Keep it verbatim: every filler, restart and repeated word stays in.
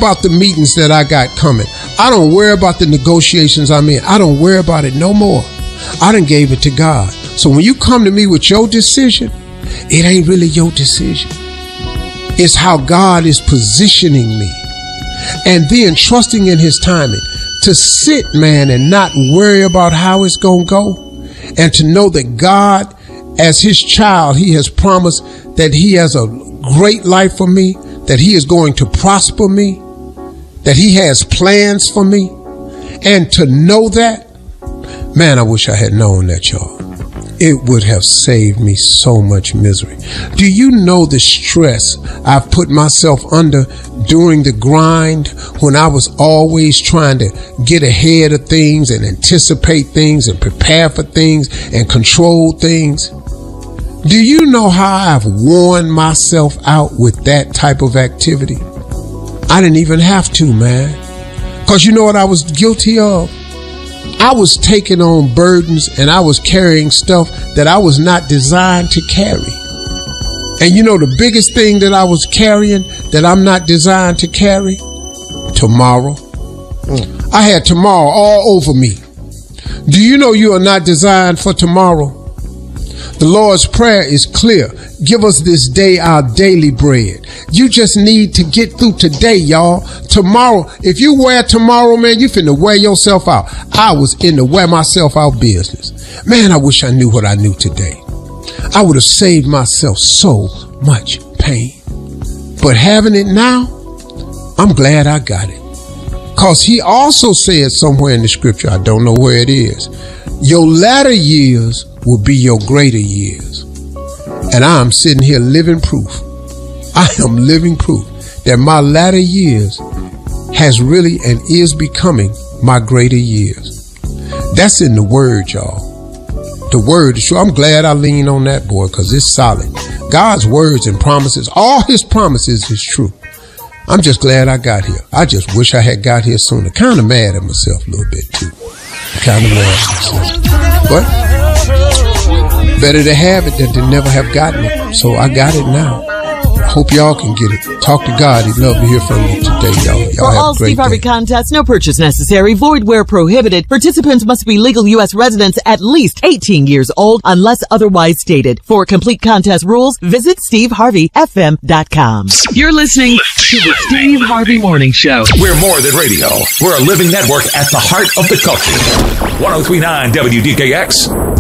about the meetings that I got coming. I don't worry about the negotiations I'm in. I don't worry about it no more. I done gave it to God. So when you come to me with your decision, it ain't really your decision. It's how God is positioning me. And then trusting in his timing to sit, man, and not worry about how it's going to go. And to know that God, as his child, he has promised that he has a great life for me, that he is going to prosper me, that he has plans for me. And to know that, man, I wish I had known that, y'all. It would have saved me so much misery. Do you know the stress I've put myself under during the grind when I was always trying to get ahead of things and anticipate things and prepare for things and control things? Do you know how I've worn myself out with that type of activity? I didn't even have to, man. Because you know what I was guilty of? I was taking on burdens and I was carrying stuff that I was not designed to carry. And you know the biggest thing that I was carrying that I'm not designed to carry? Tomorrow. Mm. I had tomorrow all over me. Do you know you are not designed for tomorrow? The Lord's Prayer is clear. Give us this day our daily bread. You just need to get through today, y'all. Tomorrow, if you wear tomorrow, man, you finna wear yourself out. I was in the wear myself out business. Man, I wish I knew what I knew today. I would have saved myself so much pain. But having it now, I'm glad I got it. Cause he also said somewhere in the scripture, I don't know where it is, your latter years will be your greater years. And I'm sitting here living proof. I am living proof that my latter years has really and is becoming my greater years. That's in the word, y'all. The word is true. I'm glad I lean on that, boy, because it's solid. God's words and promises, all his promises is true. I'm just glad I got here. I just wish I had got here sooner. Kind of mad at myself a little bit, too. Kind of mad at myself. But better to have it than to never have gotten it. So I got it now. Hope y'all can get it. Talk to God. He'd love to hear from you today, y'all. Y'all For have all a great Steve Harvey day. contests, no purchase necessary. Void where prohibited. Participants must be legal U S residents at least eighteen years old unless otherwise stated. For complete contest rules, visit steve harvey f m dot com. You're listening to the Steve Harvey Morning Show. We're more than radio. We're a living network at the heart of the culture. ten thirty-nine W D K X.